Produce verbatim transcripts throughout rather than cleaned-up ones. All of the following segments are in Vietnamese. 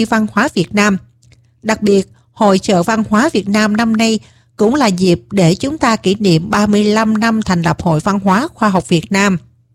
Văn hóa Việt Nam. Đặc biệt, Hội chợ văn hóa Việt Nam năm nay cũng là dịp để chúng ta kỷ niệm ba mươi lăm năm thành lập Hội Văn hóa Khoa học Việt Nam.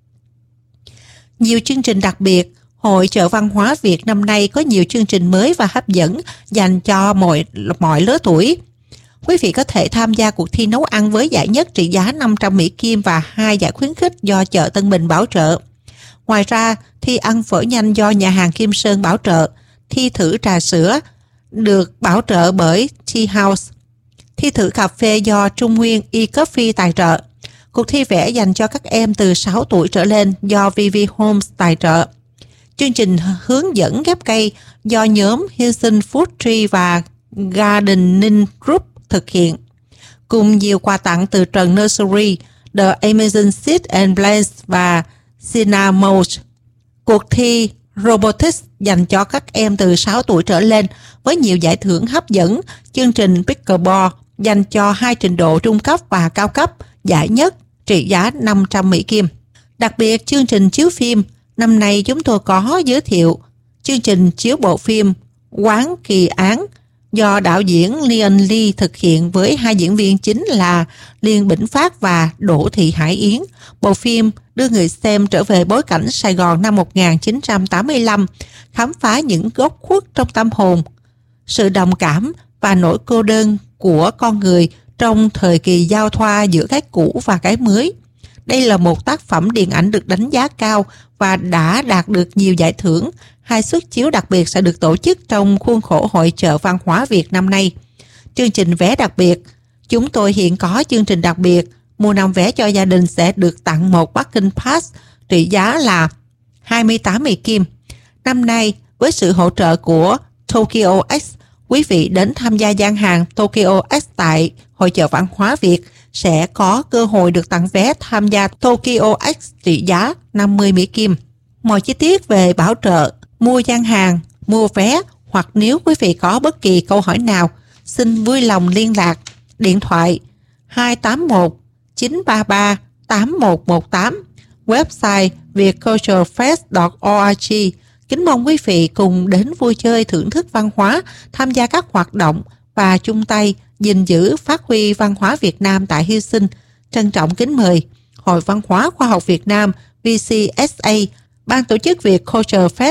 Nhiều chương trình đặc biệt, Hội chợ văn hóa Việt năm nay có nhiều chương trình mới và hấp dẫn dành cho mọi, mọi lứa tuổi. Quý vị có thể tham gia cuộc thi nấu ăn với giải nhất trị giá năm trăm Mỹ Kim và hai giải khuyến khích do chợ Tân Bình bảo trợ. Ngoài ra, thi ăn phở nhanh do nhà hàng Kim Sơn bảo trợ, thi thử trà sữa được bảo trợ bởi Tea House, thi thử cà phê do Trung Nguyên e-Coffee tài trợ, cuộc thi vẽ dành cho các em từ sáu tuổi trở lên do vê vê Homes tài trợ, chương trình hướng dẫn ghép cây do nhóm Hilson Food Tree và Gardening Group thực hiện, cùng nhiều quà tặng từ Trần Nursery, The Amazing Seed and Plants và Cinnamon. Cuộc thi Robotics dành cho các em từ sáu tuổi trở lên với nhiều giải thưởng hấp dẫn, chương trình Pickleball dành cho hai trình độ trung cấp và cao cấp, giải nhất trị giá năm trăm Mỹ Kim. Đặc biệt, chương trình chiếu phim, năm nay chúng tôi có giới thiệu chương trình chiếu bộ phim Quán Kỳ Án do đạo diễn Leon Lee thực hiện với hai diễn viên chính là Liên Bỉnh Phát và Đỗ Thị Hải Yến. Bộ phim đưa người xem trở về bối cảnh Sài Gòn năm một nghìn chín trăm tám mươi lăm, khám phá những góc khuất trong tâm hồn, sự đồng cảm và nỗi cô đơn của con người trong thời kỳ giao thoa giữa cái cũ và cái mới. Đây là một tác phẩm điện ảnh được đánh giá cao và đã đạt được nhiều giải thưởng. Hai suất chiếu đặc biệt sẽ được tổ chức trong khuôn khổ Hội chợ văn hóa Việt năm nay. Chương trình vé đặc biệt, chúng tôi hiện có chương trình đặc biệt, mua năm vé cho gia đình sẽ được tặng một parking pass trị giá là hai mươi tám Mỹ Kim. Năm nay, với sự hỗ trợ của Tokyo X, quý vị đến tham gia gian hàng Tokyo X tại Hội chợ văn hóa Việt sẽ có cơ hội được tặng vé tham gia Tokyo X trị giá năm mươi Mỹ Kim. Mọi chi tiết về bảo trợ, mua gian hàng, mua vé hoặc nếu quý vị có bất kỳ câu hỏi nào, xin vui lòng liên lạc điện thoại hai tám một chín ba ba tám một một tám, website vietculturefest chấm org. Kính mong quý vị cùng đến vui chơi thưởng thức văn hóa, tham gia các hoạt động và chung tay gìn giữ phát huy văn hóa Việt Nam tại Hy Sinh. Trân trọng kính mời Hội Văn hóa Khoa học Việt Nam vê xê ét a, ban tổ chức Vietculture Fest.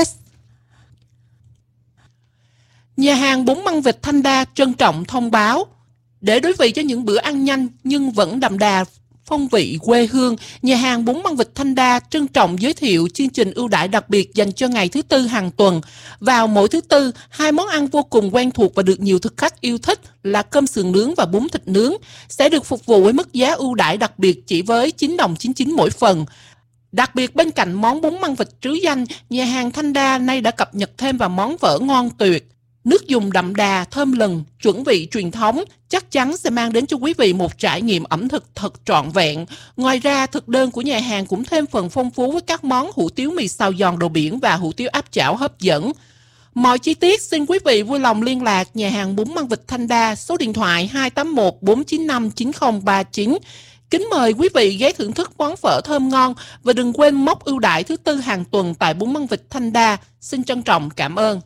Nhà hàng bún măng vịt Thanh Đa trân trọng thông báo, để đối vị cho những bữa ăn nhanh nhưng vẫn đậm đà phong vị quê hương, nhà hàng bún măng vịt Thanh Đa trân trọng giới thiệu chương trình ưu đãi đặc biệt dành cho ngày thứ Tư hàng tuần. Vào mỗi thứ Tư, hai món ăn vô cùng quen thuộc và được nhiều thực khách yêu thích là cơm sườn nướng và bún thịt nướng sẽ được phục vụ với mức giá ưu đãi đặc biệt chỉ với chín đồng chín mươi chín mỗi phần. Đặc biệt bên cạnh món bún măng vịt trứ danh, nhà hàng Thanh Đa nay đã cập nhật thêm vào món phở ngon tuyệt. Nước dùng đậm đà, thơm lừng, chuẩn vị truyền thống chắc chắn sẽ mang đến cho quý vị một trải nghiệm ẩm thực thật trọn vẹn. Ngoài ra, thực đơn của nhà hàng cũng thêm phần phong phú với các món hủ tiếu mì xào giòn đồ biển và hủ tiếu áp chảo hấp dẫn. Mọi chi tiết xin quý vị vui lòng liên lạc nhà hàng bún măng vịt Thanh Đa, số điện thoại hai tám một bốn chín năm chín không ba chín. Kính mời quý vị ghé thưởng thức món phở thơm ngon và đừng quên mốc ưu đãi thứ Tư hàng tuần tại bún măng vịt Thanh Đa. Xin trân trọng cảm ơn.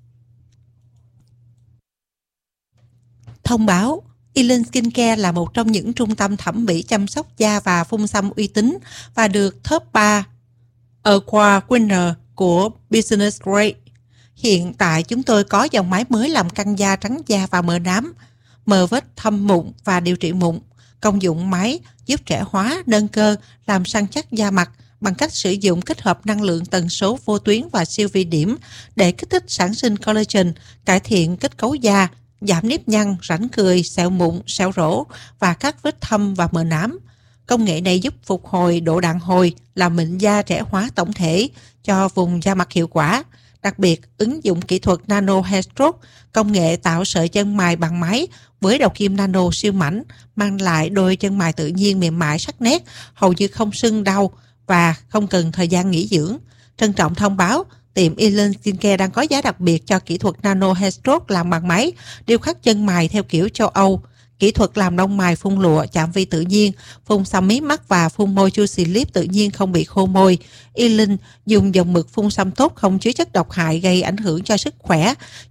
Thông báo, Elen Skincare là một trong những trung tâm thẩm mỹ chăm sóc da và phun xăm uy tín và được top ba Award Winner của Business Grade. Hiện tại chúng tôi có dòng máy mới làm căng da, trắng da và mờ nám, mờ vết thâm mụn và điều trị mụn. Công dụng máy giúp trẻ hóa, nâng cơ, làm săn chắc da mặt bằng cách sử dụng kết hợp năng lượng tần số vô tuyến và siêu vi điểm để kích thích sản sinh collagen, cải thiện kết cấu da, giảm nếp nhăn, rãnh cười, sẹo mụn, sẹo rỗ và các vết thâm và mờ nám. Công nghệ này giúp phục hồi độ đàn hồi, làm mịn da, trẻ hóa tổng thể cho vùng da mặt hiệu quả. Đặc biệt, ứng dụng kỹ thuật Nano Hair Stroke, công nghệ tạo sợi chân mày bằng máy với đầu kim nano siêu mảnh, mang lại đôi chân mày tự nhiên mềm mại sắc nét, hầu như không sưng đau và không cần thời gian nghỉ dưỡng. Trân trọng thông báo, tiệm Elen Skincare đang có giá đặc biệt cho kỹ thuật Nano Hair Stroke làm bằng máy, điêu khắc chân mày theo kiểu châu Âu, kỹ thuật làm lông mày phun lụa, chạm vi tự nhiên, phun xăm mí mắt và phun môi juicy lip tự nhiên không bị khô môi. Elen dùng dòng mực phun xăm tốt không chứa chất độc hại gây ảnh hưởng cho sức khỏe,